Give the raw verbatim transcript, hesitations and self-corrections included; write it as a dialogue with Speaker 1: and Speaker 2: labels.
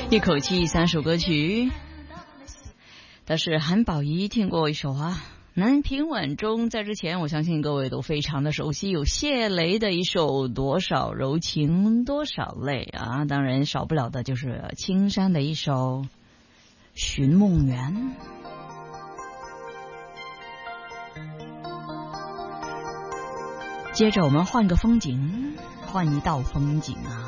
Speaker 1: 一口气三首歌曲，但是韩宝仪听过一首啊，南屏晚钟。在之前我相信各位都非常的熟悉，有谢雷的一首多少柔情多少泪啊，当然少不了的就是青山的一首寻梦园。接着我们换个风景，换一道风景啊。